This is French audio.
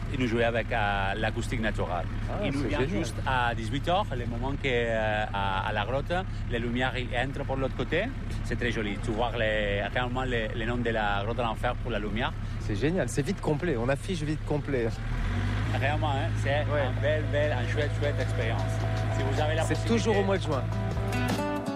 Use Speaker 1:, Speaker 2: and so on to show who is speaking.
Speaker 1: et nous jouer avec l'acoustique naturelle. Il nous vient juste à 18h, le moment qu'à la grotte, les lumières entrent par l'autre côté. C'est très joli. Tu vois réellement le nom de la grotte de l'enfer pour la lumière.
Speaker 2: C'est génial, c'est vite complet. On affiche vite complet.
Speaker 1: Réellement, hein, c'est une chouette expérience. Si vous avez la
Speaker 2: c'est toujours au mois de juin.